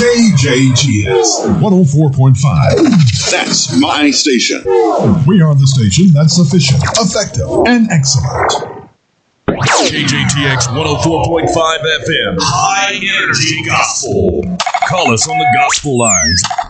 KJTX 104.5. That's my station. We are the station that's efficient, effective, and excellent. KJTX 104.5 FM. High Energy Gospel. Call us on the gospel lines